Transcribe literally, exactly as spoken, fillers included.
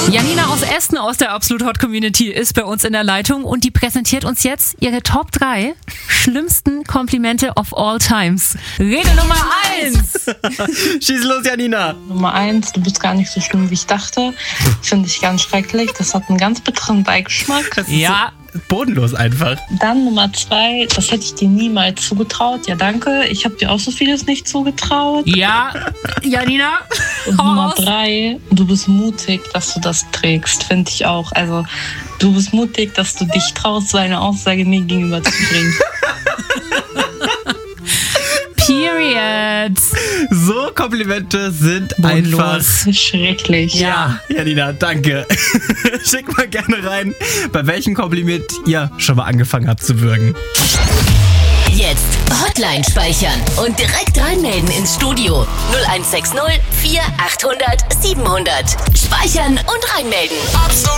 Janina aus Essen aus der Absolut Hot Community ist bei uns in der Leitung und die präsentiert uns jetzt ihre Top drei schlimmsten Komplimente of all times. Regel Nummer eins. Schieß los, Janina. Nummer eins, du bist gar nicht so schlimm, wie ich dachte. Finde ich ganz schrecklich. Das hat einen ganz bitteren Beigeschmack. Ja. So bodenlos einfach. Dann Nummer zwei, das hätte ich dir niemals zugetraut. Ja, danke. Ich habe dir auch so vieles nicht zugetraut. Ja, Janina. Und Nummer drei, du bist mutig, dass du das trägst, finde ich auch. Also, du bist mutig, dass du dich traust, so eine Aussage mir gegenüber zu bringen. Period. So Komplimente sind Bodenlos. einfach Schrecklich. Ja, Janina, danke. Schickt mal gerne rein, bei welchem Kompliment ihr schon mal angefangen habt zu würgen. Jetzt Hotline speichern und direkt reinmelden ins Studio. null eins sechs null vier achthundert siebenhundert. Speichern und reinmelden. Absolut.